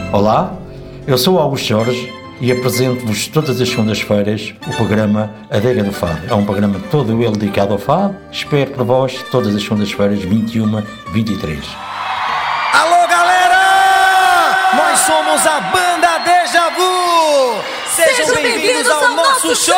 Olá, eu sou Augusto Jorge e apresento-vos todas as segundas-feiras o programa Adega do Fado. É um programa todo ele dedicado ao fado. Espero por vós todas as segundas-feiras, 21-23. Alô, galera! Nós somos a banda Deja Vu! Sejam bem-vindos ao nosso show!